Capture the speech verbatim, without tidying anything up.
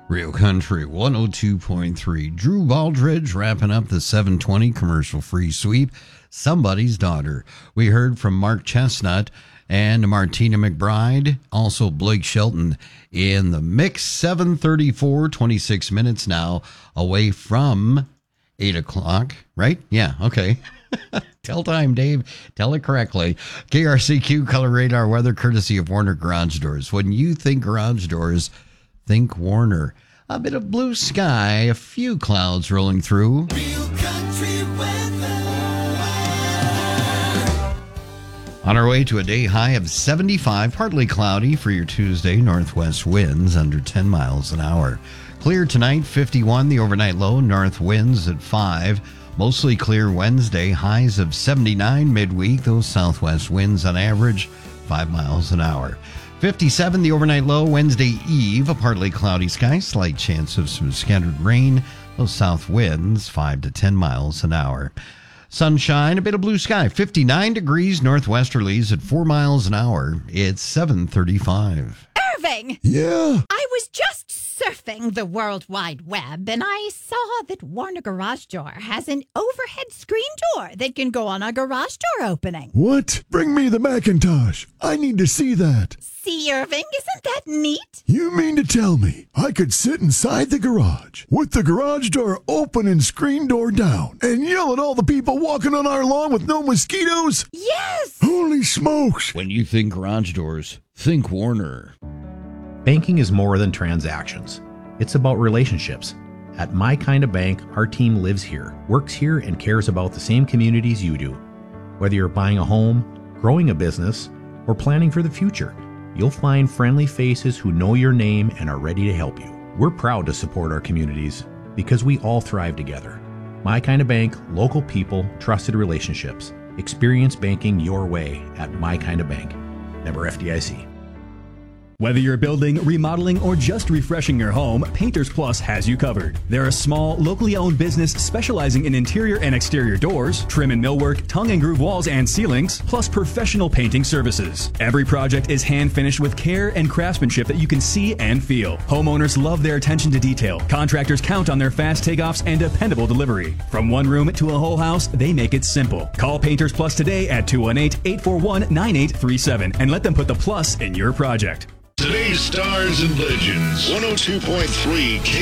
Real Country one oh two point three. Drew Baldridge wrapping up the seven twenty commercial-free sweep. Somebody's Daughter. We heard from Mark Chestnut and Martina McBride. Also Blake Shelton in the mix. seven thirty-four, twenty-six minutes now away from eight o'clock, right? Yeah, okay. Tell time, Dave. Tell it correctly. K R C Q Color Radar weather courtesy of Warner Garage Doors. When you think garage doors, think Warner. A bit of blue sky, a few clouds rolling through. Real country weather. On our way to a day high of seventy-five, partly cloudy for your Tuesday. Northwest winds under ten miles an hour. Clear tonight, fifty-one. The overnight low, north winds at five. Mostly clear Wednesday, highs of seventy-nine midweek. Those southwest winds on average five miles an hour. fifty-seven, the overnight low, Wednesday eve, a partly cloudy sky, slight chance of some scattered rain. Those south winds five to ten miles an hour. Sunshine, a bit of blue sky, fifty-nine degrees, northwesterlies at four miles an hour. It's seven thirty-five. Irving! Yeah? I was just surfing the World Wide Web, and I saw that Warner Garage Door has an overhead screen door that can go on a garage door opening. What? Bring me the Macintosh. I need to see that. See, Irving, isn't that neat? You mean to tell me I could sit inside the garage with the garage door open and screen door down and yell at all the people walking on our lawn with no mosquitoes? Yes! Holy smokes. When you think garage doors, think Warner. Banking is more than transactions. It's about relationships. At My Kind of Bank, our team lives here, works here, and cares about the same communities you do. Whether you're buying a home, growing a business, or planning for the future, you'll find friendly faces who know your name and are ready to help you. We're proud to support our communities because we all thrive together. My Kind of Bank, local people, trusted relationships. Experience banking your way at My Kind of Bank. Member F D I C. Whether you're building, remodeling, or just refreshing your home, Painters Plus has you covered. They're a small, locally owned business specializing in interior and exterior doors, trim and millwork, tongue and groove walls and ceilings, plus professional painting services. Every project is hand finished with care and craftsmanship that you can see and feel. Homeowners love their attention to detail. Contractors count on their fast takeoffs and dependable delivery. From one room to a whole house, they make it simple. Call Painters Plus today at two one eight, eight four one, nine eight three seven and let them put the plus in your project. Today's Stars and Legends, one oh two point three K